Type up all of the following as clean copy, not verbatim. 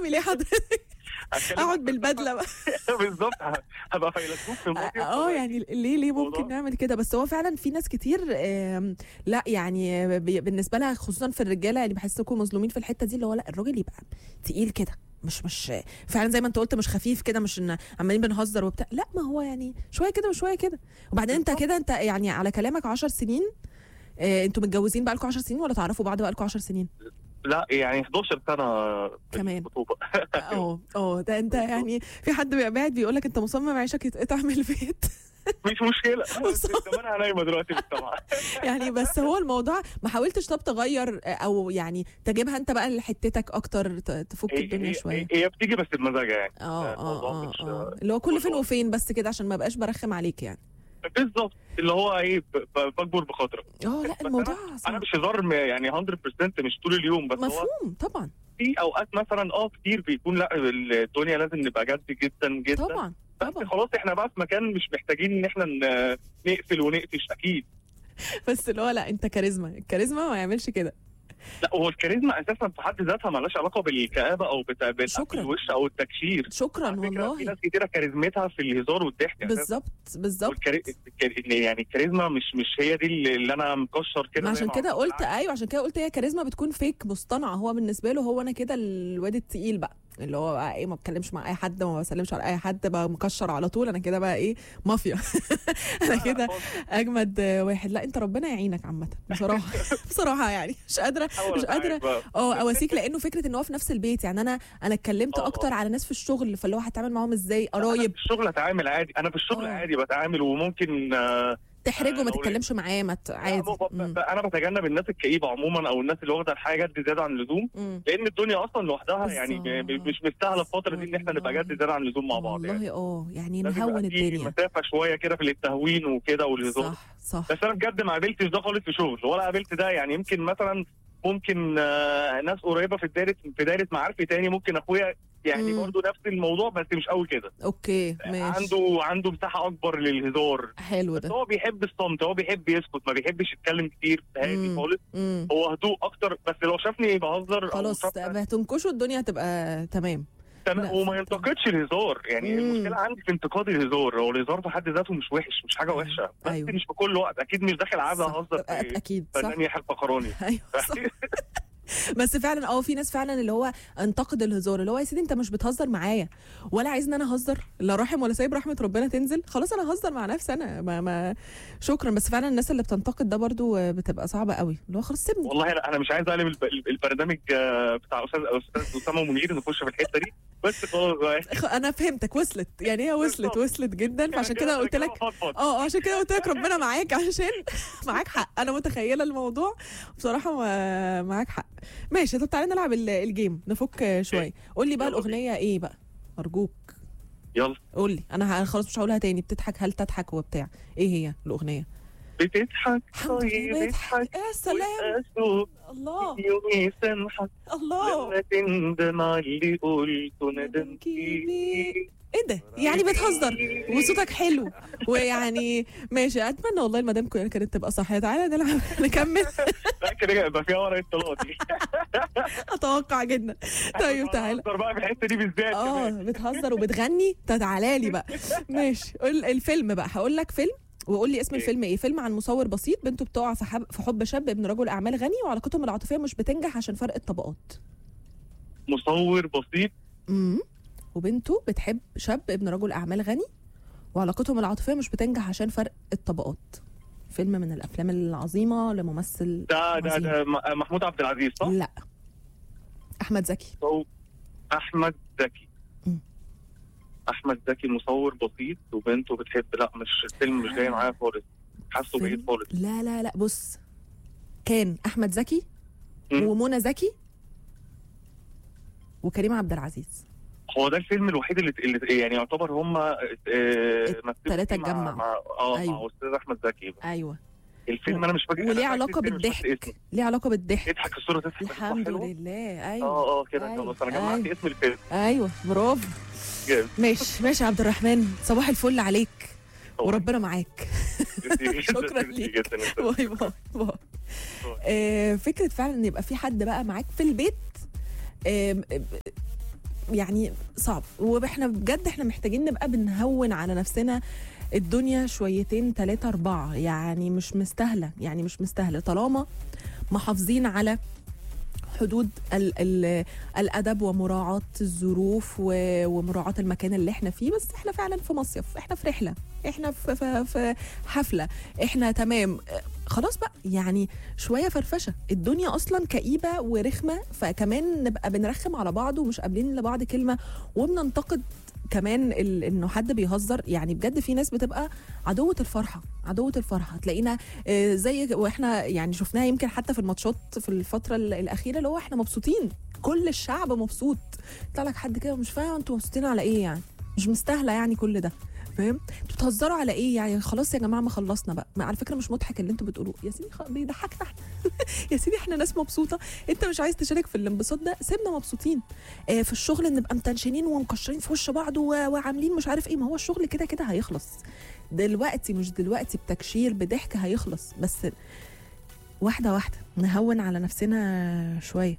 اعمل ايه حضرتك؟ اقعد بالبدله بقى. بالظبط، هبقى فيلسوف في المصيف. يعني ليه ممكن نعمل كده؟ بس هو فعلا في ناس كتير لا يعني بالنسبه لها خصوصا في الرجاله، يعني بحسكم مظلومين في الحته دي، اللي هو لا الراجل يبقى تقيل كده، مش فعلا زي ما انت قلت، مش خفيف كده، مش ان عمالين بنهزر وبتاع، لا ما هو يعني شويه كده وشويه كده. وبعدين انت كده، انت يعني على كلامك 10 سنين، انتوا متجوزين بقالكم 10 سنين ولا تعرفوا بعض بقالكم 10 سنين؟ لا يعني 11 سنه كمان. ده انت يعني في حد قاعد بيقول لك انت مصمم عيشك يتقطع من البيت. مش مشكله، زمانها نايمه دلوقتي بالسماعه. يعني بس هو الموضوع ما حاولتش طب تغير او يعني تجيبها انت بقى لحتتك اكتر، تفك الدنيا شويه؟ هي بتيجي بس بمزاجها يعني. اللي هو كل فين وفين بس كده، عشان ما بقاش برخم عليك يعني. بالظبط، اللي هو ايه، بكبر بخاطرك. لا الموضوع انا مش هزار يعني 100% مش طول اليوم، بس مفهوم طبعا. في اوقات مثلا كتير بيكون لا الدنيا لازم نبقى جد جدا جدا طبعا. بس خلاص احنا بقى في مكان مش محتاجين ان احنا نقفل ونقفش اكيد. بس اللي هو لا، انت الكاريزما ما يعملش كده. لا، هو الكاريزما اساسا في حد ذاتها مالهاش علاقه بالكآبه او بالقفل الوش او التكشير. شكرا والله. في ناس كتيره كاريزمتها في الهزار والضحك. بالظبط. يعني الكاريزما مش هي دي اللي انا مكشر كده. عشان كده قلت عشان كده قلت هي كاريزما بتكون فيك مصطنعه. هو بالنسبه له هو انا كده الواد التقيل بقى، اللي هو بقى ايه، ما بتكلمش مع اي حد، ما بسلمش على اي حد، بقى مكشر على طول، انا كده بقى ايه، مافيا. انا كده اجمد واحد. لا انت ربنا يعينك عامه بصراحه يعني مش قادره اواسيك، لانه فكره ان هو في نفس البيت. يعني انا اتكلمت اكتر على ناس في الشغل، فاللي هو هتعامل معاهم ازاي؟ قرايب في الشغل هتعامل عادي، انا في الشغل عادي بتعامل، وممكن تحرجه، ما تتكلمش معاه، عادي. انا بتجنب الناس الكئيبه عموما، او الناس اللي واخده الحاجه جد زياده عن اللزوم، لان الدنيا اصلا لوحدها يعني مش مستاهله الفتره دي ان احنا نبقى جد زياده عن اللزوم مع بعض. والله يعني نهون الدنيا، مسافه شويه كده في التهوين وكده والهزار. صح. بس انا بجد ما قابلتش ده خالص في شغل، ولا قابلت ده يعني. يمكن مثلا ناس قريبه في دايره معارفي تاني، ممكن اخويا يعني برضه نفس الموضوع، بس مش قوي كده. اوكي ماشي. عنده مساحه اكبر للهزار. حلو ده. بس هو بيحب الصمت، هو بيحب يسكت، ما بيحبش يتكلم كتير، هادي خالص. هو هدوء اكتر، بس لو شافني بهزر خلاص هتنكشوا الدنيا هتبقى تمام. وما ينتقدش الهزار يعني. المشكله عندي في انتقاد الهزار. هو الهزار في حد ذاته مش وحش، مش حاجه وحشه، بس مش في كل وقت. اكيد مش داخل عايز اهزر اكيد فنان يحيى الفخراني. ايوه صح. بس فعلا في ناس فعلا اللي هو انتقد الهزار، اللي هو يا سيدي انت مش بتهزر معايا ولا عايزني انا اهزر، لا رحم ولا سايب رحمه ربنا تنزل، خلاص انا هزر مع نفسي انا ما شكرا. بس فعلا الناس اللي بتنتقد ده برضو بتبقى صعبه قوي، اللي هو خلاص سيبني. والله انا مش عايز اقلب البرنامج بتاع استاذ اسامه منير نخش في الحته دي، بس خلاص انا فهمتك، وصلت يعني، هي وصلت جدا. فعشان كده قلت لك عشان كده قلت لك ربنا معاك، عشان معاك حق. انا متخيله الموضوع بصراحه، معاك حق. ماشي، طب تعالى نلعب الجيم، نفك شويه. قول لي بقى الاغنيه ايه بقى ارجوك؟ يلا قول لي. انا خلاص مش هقولها تاني. بتضحك هل تضحك وبتاع، ايه هي الاغنيه؟ بتضحك طيب اضحك يا سلام، الله يومي سامحك، الله، لما تندم على اللي قلته ندمتيني. ايه ده يعني؟ بتهزر وصوتك حلو ويعني ماشي. اتمنى والله المدام كانت تبقى صح. تعالى نلعب نكمل. لا كده يبقى فيها ورقه طلاق دي. اتوقع جدا. طيب تعالى بقى في الحته دي بالذات. بتهزر وبتغني. تعالى لي بقى. ماشي. الفيلم بقى، هقول لك فيلم وقول لي اسم الفيلم ايه. فيلم عن مصور بسيط بنته بتقع في حب شاب ابن رجل اعمال غني، وعلاقتهم العاطفيه مش بتنجح عشان فرق الطبقات. مصور بسيط وبنته بتحب شاب ابن رجل اعمال غني، وعلاقتهم العاطفيه مش بتنجح عشان فرق الطبقات. فيلم من الافلام العظيمه لممثل ده محمود عبد العزيز صح؟ لا، احمد زكي. احمد زكي. احمد زكي مصور بسيط وبنته بتحب. لا مش الفيلم مش جاي معايا خالص، حاسه بعيد خالص. لا بص، كان احمد زكي ومنى زكي وكريم عبد العزيز. هو ده الفيلم الوحيد اللي يعني يعتبر هم الثلاثه اتجمعوا مع استاذ احمد زكي. ايوه. الفيلم انا مش فاكر، وليه علاقه بالضحك، ليه علاقه بالضحك. اضحك الصوره تضحك. الحمد لله. ايوه كده خلاص انا جمعت اسم الفيلم. ايوه برافو. ماشي يا عبد الرحمن، صباح الفل عليك وربنا معاك. شكرا ليك. باي باي. فكره فعلا ان يبقى في حد بقى معاك في البيت يعني صعب. واحنا بجد احنا محتاجين نبقى بنهون على نفسنا الدنيا شويتين 3 4، يعني مش مستاهله، يعني مش مستاهله طالما محافظين على حدود ال الادب ومراعاه الظروف ومراعاه المكان اللي احنا فيه. بس احنا فعلا في مصيف، احنا في رحله، احنا في حفله، احنا تمام خلاص بقى، يعني شويه فرفشه. الدنيا اصلا كئيبه ورخمه، فكمان نبقى بنرخم على بعض ومش قابلين لبعض كلمه وبننتقد كمان انه حد بيهزر. يعني بجد في ناس بتبقى عدوة الفرحة، عدوة الفرحة. تلاقينا زي واحنا يعني شفناها يمكن حتى في الماتشات في الفترة الأخيرة، اللي هو احنا مبسوطين، كل الشعب مبسوط، يطلع لك حد كده مش فاهم انتوا مبسوطين على ايه، يعني مش مستاهلة يعني كل ده، فاهم؟ انتوا بتهزروا على ايه يعني؟ خلاص يا جماعه ما خلصنا بقى، ما على فكره مش مضحك اللي انتوا بتقولوه يا سيدي، بيضحكنا احنا يا سيدي احنا ناس مبسوطه، انت مش عايز تشارك في الانبساط ده، سيبنا مبسوطين. في الشغل نبقى متنشنين ومكشرين في وش بعض وعاملين مش عارف ايه، ما هو الشغل كده كده هيخلص دلوقتي، مش دلوقتي بتكشير بضحك هيخلص، بس واحده واحده نهون على نفسنا شويه.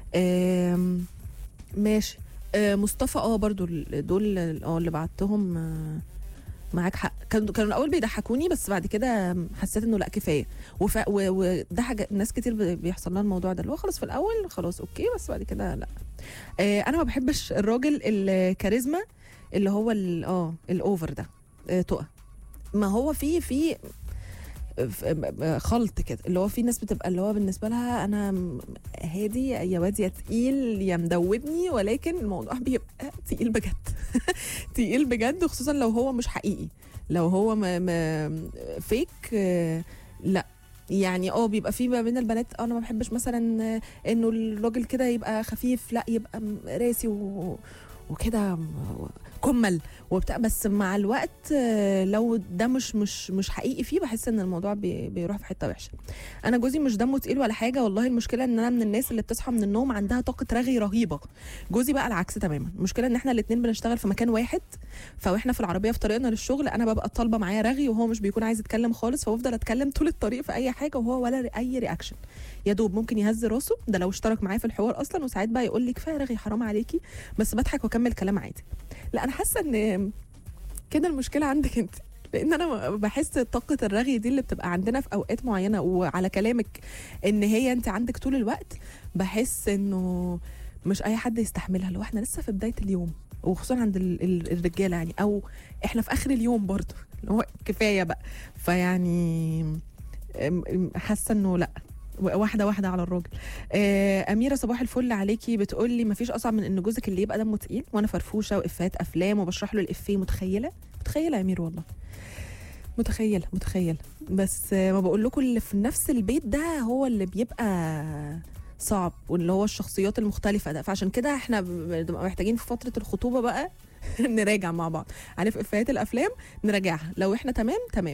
ماشي. مصطفى برضو دول اللي بعتهم معاك حق، كانوا الاول بيضحكوني بس بعد كده حسيت انه لا كفايه، وده حاجه ناس كتير بيحصل لها الموضوع ده، اللي هو خلاص في الاول خلاص اوكي بس بعد كده لا. انا ما بحبش الراجل الكاريزما اللي هو الاوفر ده، تقى. ما هو في خلط كده، اللي هو في ناس بتبقى اللي هو بالنسبه لها انا هادي يا واد يا تقيل يا مدوبني، ولكن الموضوع بيبقى تقيل بجد تقيل بجد، خصوصا لو هو مش حقيقي، لو هو فيك. لا يعني بيبقى في ما بين البنات انا ما بحبش مثلا انه الراجل كده يبقى خفيف، لا يبقى راسي وكده كمل وبتاع، بس مع الوقت لو ده مش حقيقي فيه، بحس ان الموضوع بيروح في حته وحشه. انا جوزي مش دمه تقيل ولا حاجه والله، المشكله ان انا من الناس اللي بتصحى من النوم عندها طاقه رغي رهيبه. جوزي بقى العكس تماما، المشكله ان احنا الاثنين بنشتغل في مكان واحد، فاحنا في العربيه في طريقنا للشغل انا ببقى طالبه معايا رغي وهو مش بيكون عايز يتكلم خالص، فبفضل اتكلم طول الطريق في اي حاجه وهو ولا اي رياكشن، يا دوب ممكن يهز راسه ده لو اشترك معايا في الحوار اصلا، وساعات بقى يقول لي كفايه رغي حرام عليكي، بس بضحك واكمل كلام عادي. لا انا حاسه ان كده المشكله عندك انت، لان انا بحس طاقه الرغي دي اللي بتبقى عندنا في اوقات معينه، وعلى كلامك ان هي انت عندك طول الوقت، بحس انه مش اي حد يستحملها، لو احنا لسه في بدايه اليوم، وخصوصا عند الرجاله يعني، او احنا في اخر اليوم برضه اللي هو كفايه بقى. فيعني حاسه انه لا، واحده واحده على الراجل. اميره صباح الفل عليكي، بتقول لي مفيش اصعب من ان جوزك اللي يبقى دمه تقيل وانا فرفوشه وافات افلام وبشرح له الافيه. متخيله يا امير والله، متخيله بس ما بقول لكم اللي في نفس البيت ده هو اللي بيبقى صعب، واللي هو الشخصيات المختلفه ده، فعشان كده احنا بنبقى محتاجين في فتره الخطوبه بقى نراجع مع بعض، عارف افيهات الافلام نراجعها، لو احنا تمام.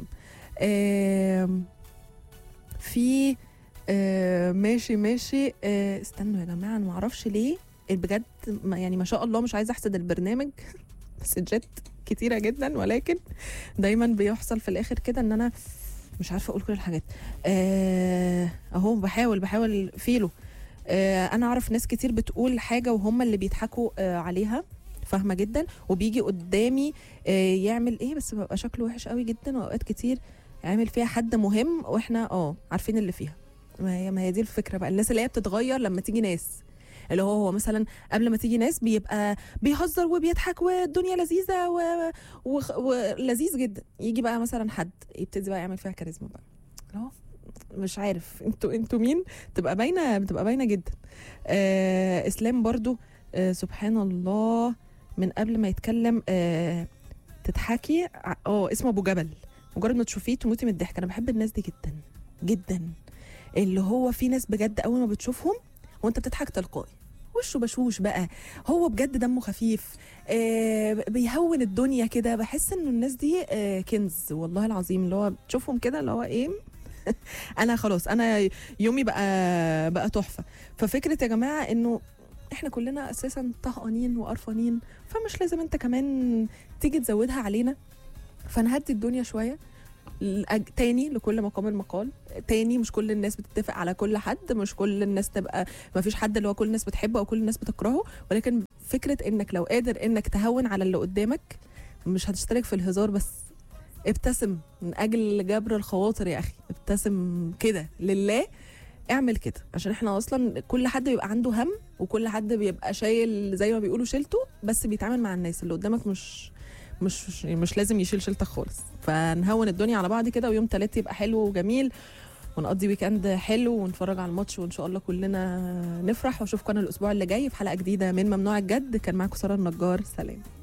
في ماشي. استنوا يا جماعه، انا ما اعرفش ليه بجد، يعني ما شاء الله مش عايزه احسد البرنامج مسجات كتيره جدا، ولكن دايما بيحصل في الاخر كده ان انا مش عارفه اقول كل الحاجات. اهو بحاول فيلو. انا اعرف ناس كتير بتقول حاجه وهم اللي بيضحكوا عليها، فاهمه جدا، وبيجي قدامي يعمل ايه بس ببقى شكله وحش قوي جدا، واوقات كتير يعمل فيها حد مهم واحنا عارفين اللي فيها. ما هي دي الفكره بقى، الناس اللي هي بتتغير لما تيجي ناس، اللي هو مثلا قبل ما تيجي ناس بيبقى بيهزر وبيضحك والدنيا لذيذه ولذيذ جدا، يجي بقى مثلا حد يبتدي بقى يعمل فيها كاريزما بقى، اهو مش عارف انتوا مين، بتبقى باينه جدا. اسلام برضو سبحان الله من قبل ما يتكلم تضحكي. اسمه ابو جبل، مجرد ما تشوفيه تموتي من الضحك. انا بحب الناس دي جدا جدا، اللي هو في ناس بجد اول ما بتشوفهم وانت بتضحك تلقائي، وشه بشوش بقى، هو بجد دمه خفيف، بيهون الدنيا كده. بحس انه الناس دي كنز والله العظيم، اللي هو بتشوفهم كده اللي هو ايه انا خلاص انا يومي بقى تحفه. ففكره يا جماعه انه احنا كلنا اساسا طهقانين وقرفانين، فمش لازم انت كمان تيجي تزودها علينا، فنهدي الدنيا شويه تاني لكل مقام المقال، تاني مش كل الناس بتتفق على كل حد، مش كل الناس تبقى، ما فيش حد اللي هو كل الناس بتحبه او كل الناس بتكرهه، ولكن فكره انك لو قادر انك تهون على اللي قدامك، مش هتشترك في الهزار بس، ابتسم من اجل جبر الخواطر يا اخي، ابتسم كده لله، اعمل كده، عشان احنا اصلا كل حد بيبقى عنده هم، وكل حد بيبقى شايل زي ما بيقولوا شيلته، بس بيتعامل مع الناس اللي قدامك مش لازم يشيل شيلتك خالص. فنهون الدنيا على بعض كده، ويوم 3 يبقى حلو وجميل، ونقضي ويكند حلو، ونتفرج على الماتش، وان شاء الله كلنا نفرح. واشوفكم انا الاسبوع اللي جاي في حلقه جديده من ممنوع الجد. كان معاكم ساره النجار، سلام.